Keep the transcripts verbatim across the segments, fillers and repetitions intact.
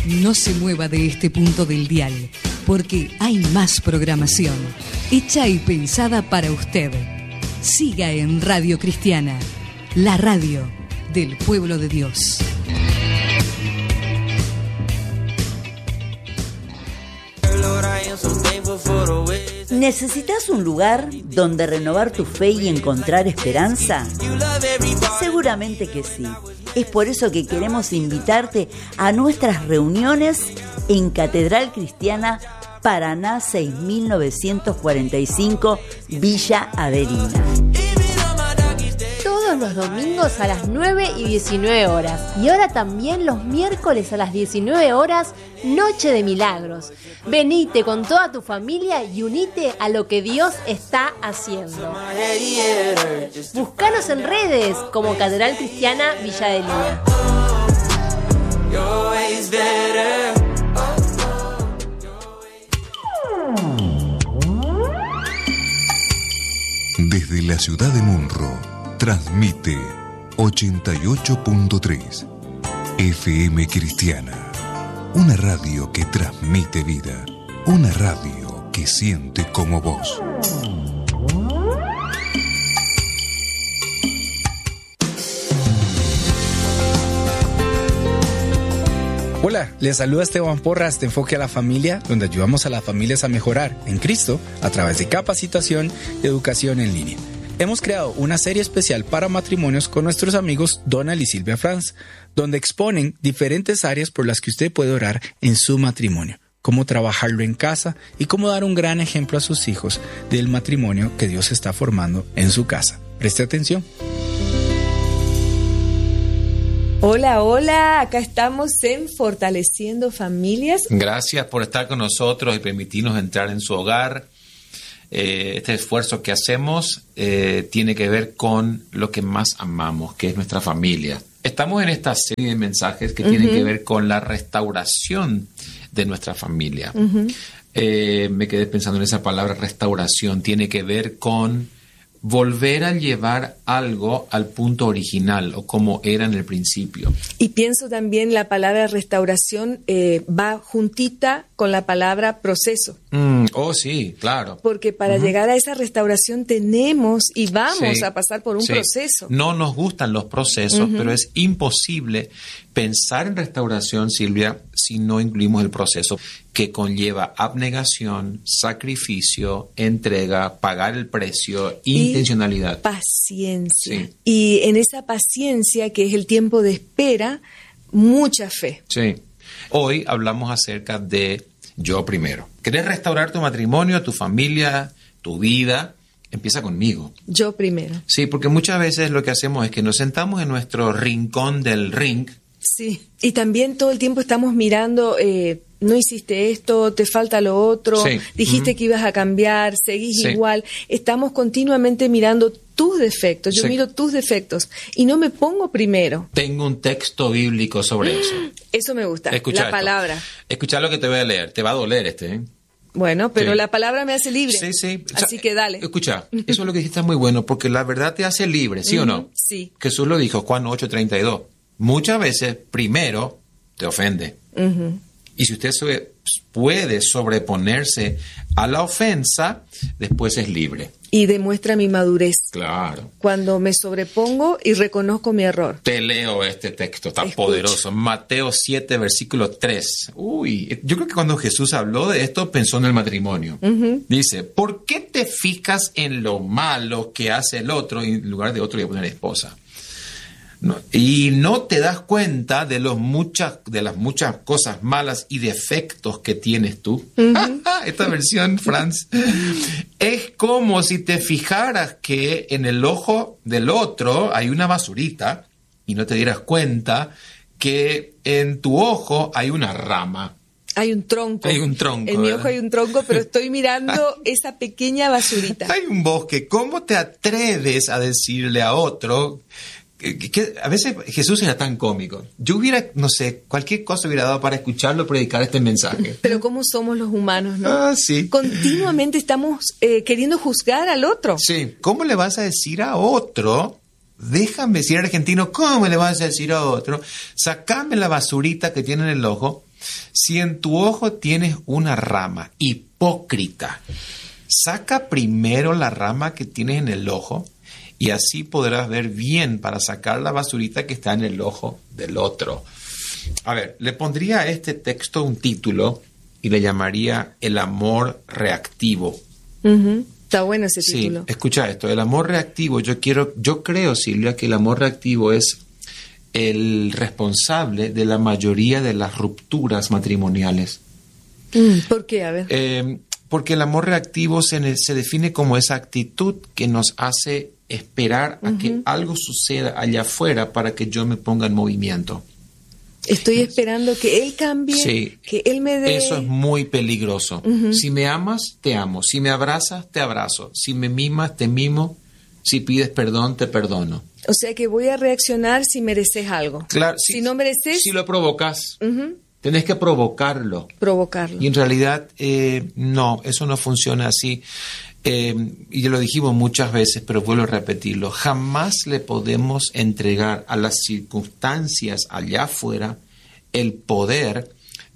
No se mueva de este punto del dial, porque hay más programación, hecha y pensada para usted. Siga en Radio Cristiana, la radio del pueblo de Dios. ¿Necesitas un lugar donde renovar tu fe y encontrar esperanza? Seguramente que sí. Es por eso que queremos invitarte a nuestras reuniones en Catedral Cristiana Paraná seis mil novecientos cuarenta y cinco, Villa Averina. Todos los domingos a las nueve y diecinueve horas. Y ahora también los miércoles a las diecinueve horas, Noche de Milagros. Venite con toda tu familia y unite a lo que Dios está haciendo. Búscanos en redes como Catedral Cristiana Villa Adelina. Desde la ciudad de Munro, transmite ochenta y ocho punto tres F M Cristiana. Una radio que transmite vida. Una radio que siente como vos. Hola, les saluda Esteban Porras de Enfoque a la Familia, donde ayudamos a las familias a mejorar en Cristo a través de capacitación y educación en línea. Hemos creado una serie especial para matrimonios con nuestros amigos Donald y Silvia Franz, donde exponen diferentes áreas por las que usted puede orar en su matrimonio, cómo trabajarlo en casa y cómo dar un gran ejemplo a sus hijos del matrimonio que Dios está formando en su casa. Preste atención. Hola, hola, acá estamos en Fortaleciendo Familias. Gracias por estar con nosotros y permitirnos entrar en su hogar. Eh, este esfuerzo que hacemos eh, tiene que ver con lo que más amamos, que es nuestra familia. Estamos en esta serie de mensajes que uh-huh. tienen que ver con la restauración de nuestra familia. Uh-huh. Eh, me quedé pensando en esa palabra restauración. Tiene que ver con volver a llevar algo al punto original o como era en el principio. Y pienso también la palabra restauración eh, va juntita con la palabra proceso. Mm, oh, sí, claro. Porque para uh-huh. llegar a esa restauración tenemos y vamos sí, a pasar por un sí. proceso. No nos gustan los procesos, uh-huh. pero es imposible pensar en restauración, Silvia, si no incluimos el proceso que conlleva abnegación, sacrificio, entrega, pagar el precio, y intencionalidad. Paciencia. Sí. Y en esa paciencia, que es el tiempo de espera, mucha fe. Sí. Hoy hablamos acerca de yo primero. ¿Querés restaurar tu matrimonio, tu familia, tu vida? Empieza conmigo. Yo primero. Sí, porque muchas veces lo que hacemos es que nos sentamos en nuestro rincón del ring. Sí, y también todo el tiempo estamos mirando, eh, no hiciste esto, te falta lo otro, sí. dijiste uh-huh. que ibas a cambiar, seguís sí. igual. Estamos continuamente mirando tus defectos, yo sí. miro tus defectos y no me pongo primero. Tengo un texto bíblico sobre eso. Eso me gusta, Escucha la esto. palabra. Escucha lo que te voy a leer, te va a doler este, ¿eh? Bueno, pero sí. la palabra me hace libre. Sí, sí. Así o sea, que dale. Escucha, eso es lo que dijiste es muy bueno, porque la verdad te hace libre, ¿sí uh-huh. o no? Sí. Jesús lo dijo, Juan ocho treinta y dos. Muchas veces, primero, te ofende. Uh-huh. Y si usted sobre, puede sobreponerse a la ofensa, después es libre. Y demuestra mi madurez. Claro. Cuando me sobrepongo y reconozco mi error. Te leo este texto tan Escucha. poderoso. Mateo siete, versículo tres. Uy, yo creo que cuando Jesús habló de esto, pensó en el matrimonio. Uh-huh. Dice, ¿por qué te fijas en lo malo que hace el otro? Y en lugar de otro, voy a poner esposa. No, y no te das cuenta de, los muchas, de las muchas cosas malas y defectos que tienes tú. Uh-huh. Esta versión, Franz, es como si te fijaras que en el ojo del otro hay una basurita y no te dieras cuenta que en tu ojo hay una rama. Hay un tronco. Hay un tronco. En mi ¿verdad? ojo hay un tronco, pero estoy mirando esa pequeña basurita. Hay un bosque. ¿Cómo te atreves a decirle a otro... Que, que a veces Jesús era tan cómico. Yo hubiera, no sé, cualquier cosa hubiera dado para escucharlo predicar este mensaje. Pero cómo somos los humanos, ¿no? Ah, sí. Continuamente estamos eh, queriendo juzgar al otro. Sí. ¿Cómo le vas a decir a otro? Déjame decir argentino, ¿cómo le vas a decir a otro? Sacame la basurita que tiene en el ojo. Si en tu ojo tienes una rama, hipócrita, saca primero la rama que tienes en el ojo y así podrás ver bien para sacar la basurita que está en el ojo del otro. A ver, le pondría a este texto un título y le llamaría El amor reactivo. Uh-huh. Está bueno ese sí, título. Escucha esto, el amor reactivo, yo quiero, yo creo, Silvia, que el amor reactivo es el responsable de la mayoría de las rupturas matrimoniales. Mm, ¿Por qué? A ver. Eh, porque el amor reactivo se, se define como esa actitud que nos hace esperar a uh-huh. que algo suceda allá afuera para que yo me ponga en movimiento. Estoy esperando que él cambie, sí, que él me dé... Eso es muy peligroso. Uh-huh. Si me amas, te amo. Si me abrazas, te abrazo. Si me mimas, te mimo. Si pides perdón, te perdono. O sea que voy a reaccionar si mereces algo. Claro, si, si no mereces... Si lo provocas, uh-huh. tenés que provocarlo. Provocarlo. Y en realidad, eh, no, eso no funciona así. Eh, y ya lo dijimos muchas veces, pero vuelvo a repetirlo. Jamás le podemos entregar a las circunstancias allá afuera el poder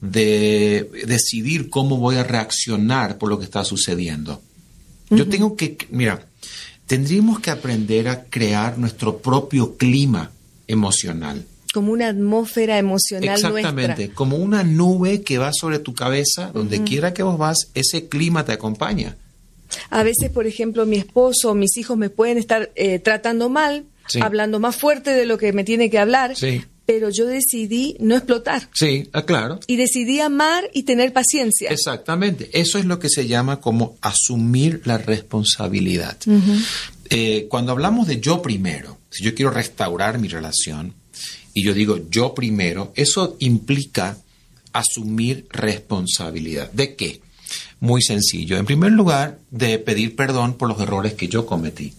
de decidir cómo voy a reaccionar por lo que está sucediendo. Uh-huh. Yo tengo que, mira, tendríamos que aprender a crear nuestro propio clima emocional. Como una atmósfera emocional Exactamente, nuestra. Como una nube que va sobre tu cabeza, donde uh-huh. quiera que vos vas, ese clima te acompaña. A veces, por ejemplo, mi esposo o mis hijos me pueden estar eh, tratando mal, sí. hablando más fuerte de lo que me tiene que hablar, sí. pero yo decidí no explotar. Sí, ah, claro. Y decidí amar y tener paciencia. Exactamente. Eso es lo que se llama como asumir la responsabilidad. Uh-huh. Eh, cuando hablamos de yo primero, si yo quiero restaurar mi relación y yo digo yo primero, eso implica asumir responsabilidad. ¿De qué? Muy sencillo. En primer lugar, de pedir perdón por los errores que yo cometí.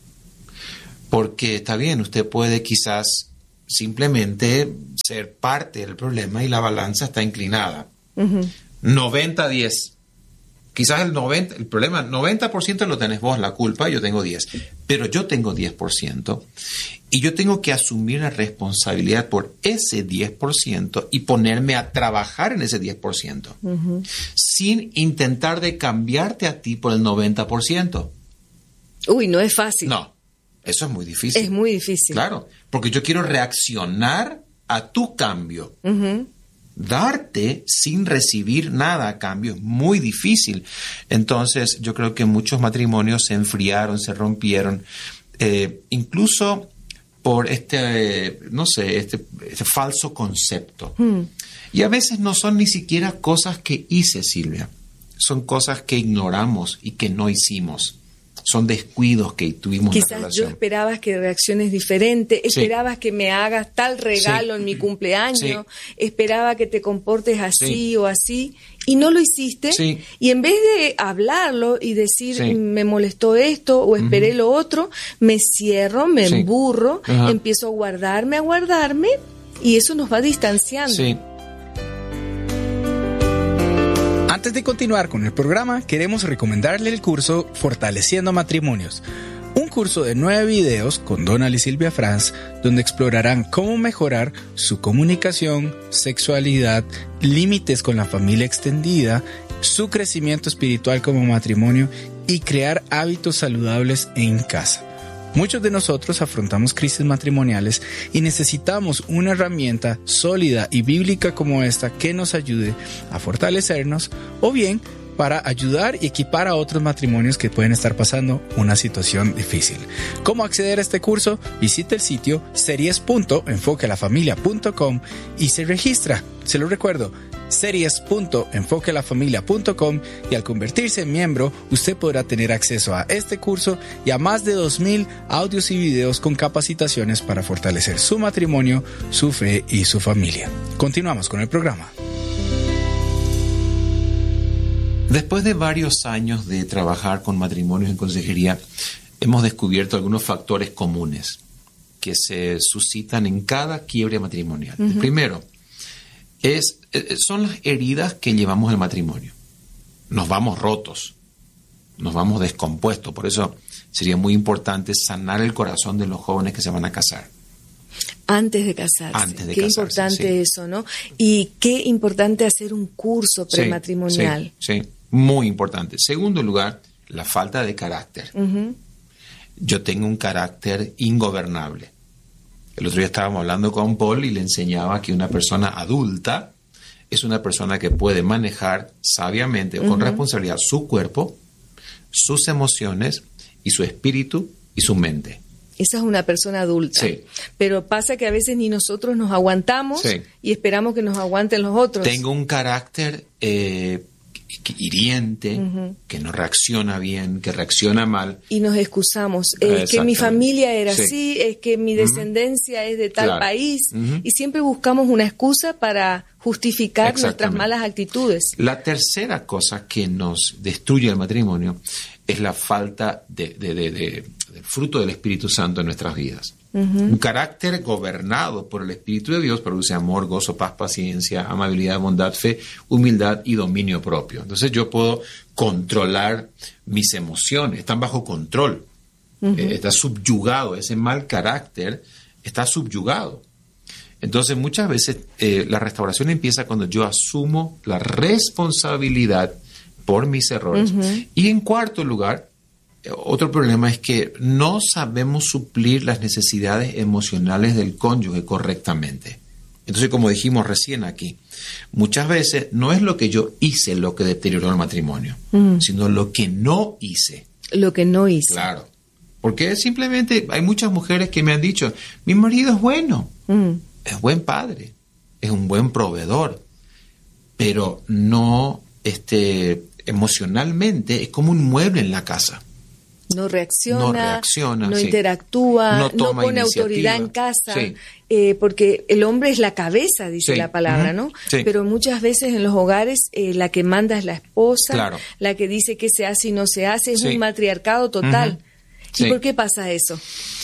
Porque está bien, usted puede quizás simplemente ser parte del problema y la balanza está inclinada. Uh-huh. noventa a diez. Quizás el noventa, el problema, noventa por ciento lo tenés vos, la culpa, yo tengo diez. Pero yo tengo diez por ciento y yo tengo que asumir la responsabilidad por ese diez por ciento y ponerme a trabajar en ese diez por ciento. Uh-huh. Sin intentar de cambiarte a ti por el noventa por ciento. Uy, no es fácil. No, eso es muy difícil. Es muy difícil. Claro, porque yo quiero reaccionar a tu cambio. Uh-huh. Darte sin recibir nada a cambio es muy difícil. Entonces yo creo que muchos matrimonios se enfriaron, se rompieron, eh, incluso por este, eh, no sé, este, este falso concepto. Hmm. Y a veces no son ni siquiera cosas que hice, Silvia. Son cosas que ignoramos y que no hicimos. Son descuidos que tuvimos Quizás en la relación. Yo esperabas que reacciones diferentes, sí. esperabas que me hagas tal regalo sí. en mi cumpleaños, sí. esperaba que te comportes así sí. o así, y no lo hiciste. Sí. Y en vez de hablarlo y decir, sí. me molestó esto o esperé uh-huh. lo otro, me cierro, me sí. emburro, uh-huh. empiezo a guardarme, a guardarme, y eso nos va distanciando. Sí. Antes de continuar con el programa, queremos recomendarle el curso Fortaleciendo Matrimonios, un curso de nueve videos con Donald y Silvia Franz, donde explorarán cómo mejorar su comunicación, sexualidad, límites con la familia extendida, su crecimiento espiritual como matrimonio y crear hábitos saludables en casa. Muchos de nosotros afrontamos crisis matrimoniales y necesitamos una herramienta sólida y bíblica como esta que nos ayude a fortalecernos o bien para ayudar y equipar a otros matrimonios que pueden estar pasando una situación difícil. ¿Cómo acceder a este curso? Visite el sitio series punto enfoque a la familia punto com y se registra. Se lo recuerdo, series punto enfoque a la familia punto com, y al convertirse en miembro, usted podrá tener acceso a este curso y a más de dos mil audios y videos con capacitaciones para fortalecer su matrimonio, su fe y su familia. Continuamos con el programa. Después de varios años de trabajar con matrimonios en consejería, hemos descubierto algunos factores comunes que se suscitan en cada quiebre matrimonial. Uh-huh. El primero es, son las heridas que llevamos al matrimonio. Nos vamos rotos, nos vamos descompuestos. Por eso sería muy importante sanar el corazón de los jóvenes que se van a casar. Antes de casarse. Antes de qué casarse, importante sí. eso, ¿no? Y qué importante hacer un curso prematrimonial. Sí, sí, muy importante. Segundo lugar, la falta de carácter. Uh-huh. Yo tengo un carácter ingobernable. El otro día estábamos hablando con Paul y le enseñaba que una persona adulta es una persona que puede manejar sabiamente, uh-huh. con responsabilidad, su cuerpo, sus emociones y su espíritu y su mente. Esa es una persona adulta. Sí. Pero pasa que a veces ni nosotros nos aguantamos sí. y esperamos que nos aguanten los otros. Tengo un carácter eh, hiriente, uh-huh. que no reacciona bien, que reacciona mal. Y nos excusamos. Es que mi familia era sí. así, es que mi descendencia uh-huh. es de tal claro. país. Uh-huh. Y siempre buscamos una excusa para justificar nuestras malas actitudes. La tercera cosa que nos destruye el matrimonio es la falta de, de, de, de, del fruto del Espíritu Santo en nuestras vidas. Uh-huh. Un carácter gobernado por el Espíritu de Dios produce amor, gozo, paz, paciencia, amabilidad, bondad, fe, humildad y dominio propio. Entonces yo puedo controlar mis emociones, están bajo control. Uh-huh. Eh, está subyugado, ese mal carácter está subyugado. Entonces muchas veces eh, la restauración empieza cuando yo asumo la responsabilidad por mis errores. Uh-huh. Y en cuarto lugar, otro problema es que no sabemos suplir las necesidades emocionales del cónyuge correctamente. Entonces, como dijimos recién aquí, muchas veces no es lo que yo hice lo que deterioró el matrimonio, uh-huh. sino lo que no hice. Lo que no hice. Claro. Porque simplemente hay muchas mujeres que me han dicho, mi marido es bueno, uh-huh. es buen padre, es un buen proveedor, pero no este, emocionalmente es como un mueble en la casa. No reacciona, no, reacciona, no sí. interactúa, no, no pone autoridad en casa, sí. eh, porque el hombre es la cabeza, dice sí. la palabra, uh-huh. ¿no? Sí. Pero muchas veces en los hogares eh, la que manda es la esposa, claro. la que dice qué se hace y no se hace, es sí. un matriarcado total. Uh-huh. ¿Y sí. por qué pasa eso?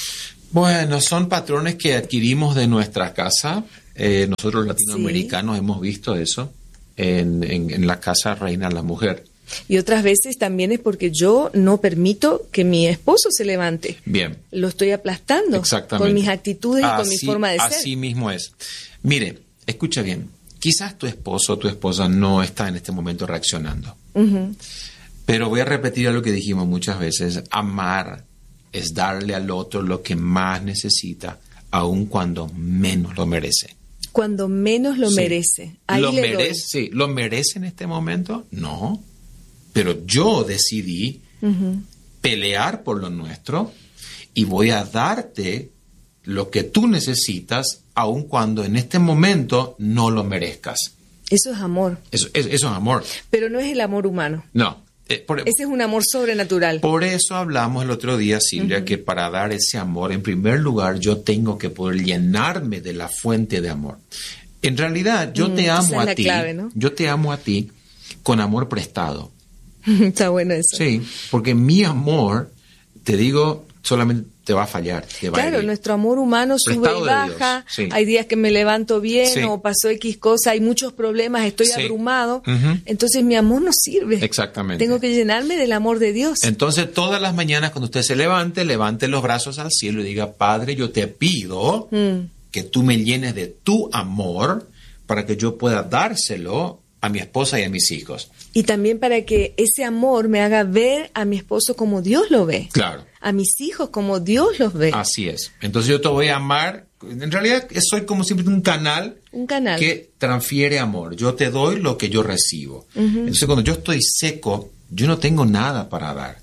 Bueno, son patrones que adquirimos de nuestra casa. Eh, nosotros latinoamericanos sí. hemos visto eso. En, en, en la casa reina la mujer. Y otras veces también es porque yo no permito que mi esposo se levante. Bien. Lo estoy aplastando. Exactamente. Con mis actitudes así, y con mi forma de así ser. Así mismo es. Mire, escucha bien. Quizás tu esposo o tu esposa no está en este momento reaccionando. Uh-huh. Pero voy a repetir lo que dijimos muchas veces. Amar es darle al otro lo que más necesita, aun cuando menos lo merece. Cuando menos lo sí. merece. Ahí ¿Lo le merece? doy. Sí. ¿Lo merece en este momento? No. Pero yo decidí uh-huh. pelear por lo nuestro y voy a darte lo que tú necesitas, aun cuando en este momento no lo merezcas. Eso es amor. Eso, eso, eso es amor. Pero no es el amor humano. No. Eh, por, ese es un amor sobrenatural. Por eso hablamos el otro día, Silvia, uh-huh. que para dar ese amor, en primer lugar, yo tengo que poder llenarme de la fuente de amor. En realidad, yo mm, te amo a ti. Clave, ¿no? Yo te amo a ti con amor prestado. Está bueno eso. Sí, porque mi amor, te digo, solamente te va a fallar. Te va claro, a nuestro amor humano Prestado sube y baja. Sí. Hay días que me levanto bien sí. o pasó X cosa, hay muchos problemas, estoy sí. abrumado. Uh-huh. Entonces mi amor no sirve. Exactamente. Tengo que llenarme del amor de Dios. Entonces todas las mañanas cuando usted se levante, levante los brazos al cielo y diga, Padre, yo te pido mm. que tú me llenes de tu amor para que yo pueda dárselo a mi esposa y a mis hijos. Y también para que ese amor me haga ver a mi esposo como Dios lo ve. Claro. A mis hijos como Dios los ve. Así es. Entonces yo te voy a amar. En realidad soy como siempre un canal, un canal que transfiere amor. Yo te doy lo que yo recibo. Uh-huh. Entonces cuando yo estoy seco, yo no tengo nada para dar.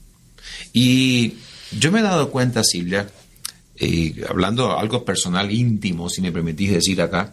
Y yo me he dado cuenta, Silvia, eh, hablando algo personal, íntimo, si me permitís decir acá,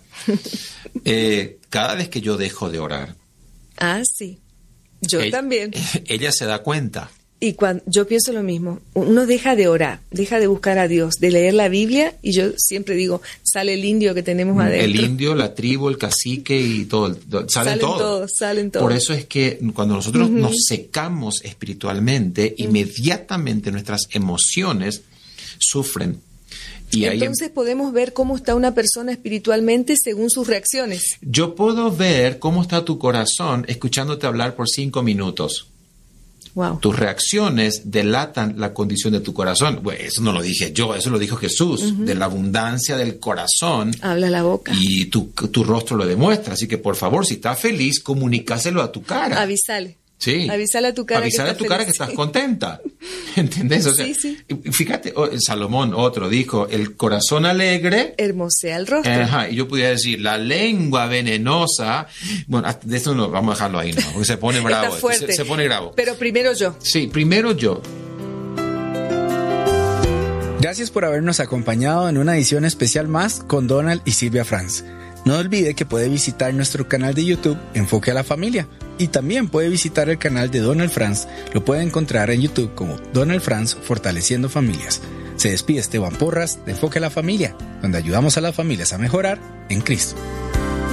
eh, cada vez que yo dejo de orar. Ah, sí. Yo ella, también. Ella se da cuenta. Y cuando yo pienso lo mismo, uno deja de orar, deja de buscar a Dios, de leer la Biblia, y yo siempre digo, sale el indio que tenemos adentro. El indio, la tribu, el cacique y todo, salen, salen todos. todos, salen todos. Por eso es que cuando nosotros uh-huh. nos secamos espiritualmente, uh-huh. inmediatamente nuestras emociones sufren. Y entonces ahí, podemos ver cómo está una persona espiritualmente según sus reacciones. Yo puedo ver cómo está tu corazón escuchándote hablar por cinco minutos. Wow. Tus reacciones delatan la condición de tu corazón. Bueno, eso no lo dije yo, eso lo dijo Jesús. Uh-huh. De la abundancia del corazón habla la boca. Y tu, tu rostro lo demuestra. Así que, por favor, si estás feliz, comunícaselo a tu cara. Avísale. Sí. Avísale a tu cara. Avísale que a tu feliz. cara que estás contenta. ¿Entendés? O sea, sí, sí. Fíjate, Salomón, otro, dijo, el corazón alegre hermosea el rostro. Ajá, y yo pudiera decir, la lengua venenosa. Bueno, de esto no, vamos a dejarlo ahí, ¿no? Porque se pone bravo. Está fuerte. Se, se pone bravo. Pero primero yo. Sí, primero yo. Gracias por habernos acompañado en una edición especial más con Donald y Silvia Franz. No olvide que puede visitar nuestro canal de YouTube Enfoque a la Familia y también puede visitar el canal de Donald Franz. Lo puede encontrar en YouTube como Donald Franz Fortaleciendo Familias. Se despide Esteban Porras de Enfoque a la Familia, donde ayudamos a las familias a mejorar en Cristo.